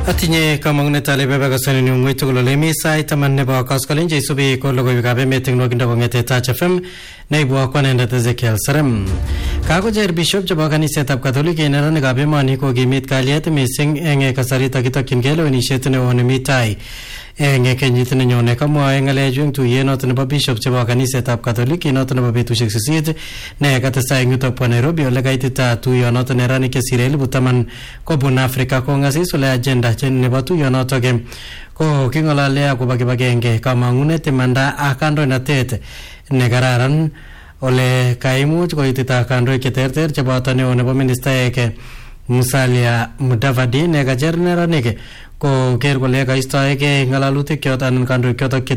Atinye kamang'unet ale bebekasani ni ung'oi tugul ole mi sait taman nebo koskoleny cheisubi ko logoiwekab emet eng nwokindo kong'ete Touch FM neibu akwanendet Ezekiel Serem. Kakocher bishop chebo kanisetab Katolik en neranikab emoni kokimit kalyet mising eng kasarito kitokchingei lewenisiet neo nemi tai eng kenyit nenyone. Kamwae ng'alechu eng tuyet noto nebo bishop chebo kanisetab Katolik noto nebo betusiek 8 ne katestai eng yutok bo Nairobi ole kaitita tuyonoto neranik chesire 10,000 kobun Afrika kong'asis ole agenda nebo tuyonotok ko king'olole akobo kibagenge kamang'unet imanda ak kandoinatet ne kararan ole kaimuch koitita kandoik cheterter cheboto neo nebo ministaek Musalia Mudavadi ne kacher neranik ko ker kole kaistoege ng'alalutik choto anan kandoik chotok